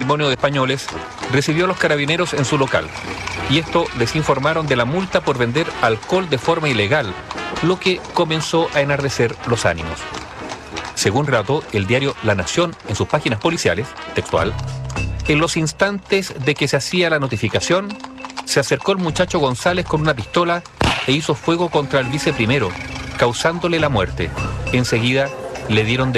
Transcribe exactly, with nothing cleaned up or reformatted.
matrimonio de españoles recibió a los carabineros en su local. Y esto les informaron de la multa por vender alcohol de forma ilegal, lo que comenzó a enardecer los ánimos. Según relató el diario La Nación en sus páginas policiales, textual, en los instantes de que se hacía la notificación, se acercó el muchacho González con una pistola e hizo fuego contra el viceprimero, causándole la muerte. Enseguida le dieron de